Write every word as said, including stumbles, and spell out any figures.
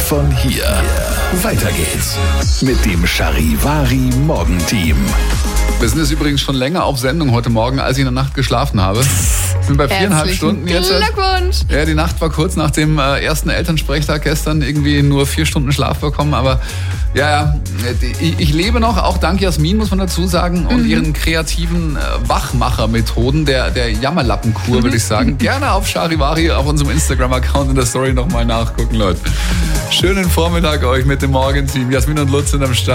von hier. Weiter geht's mit dem Charivari Morgenteam. Wir sind jetzt übrigens schon länger auf Sendung heute Morgen, als ich in der Nacht geschlafen habe. Wir sind bei viereinhalb Stunden jetzt. Glückwunsch! Ja, die Nacht war kurz nach dem äh, ersten Elternsprechtag gestern, irgendwie nur vier Stunden Schlaf bekommen. Aber ja, ja, ich, ich lebe noch, auch dank Jasmin, muss man dazu sagen, und mhm. ihren kreativen äh, Wachmacher-Methoden, der, der Jammerlappenkur, mhm. würde ich sagen. Gerne auf Charivari, auf unserem Instagram-Account in der Story nochmal nachgucken, Leute. Schönen Vormittag euch mit dem Morgenteam. Jasmin und Lutz sind am Start.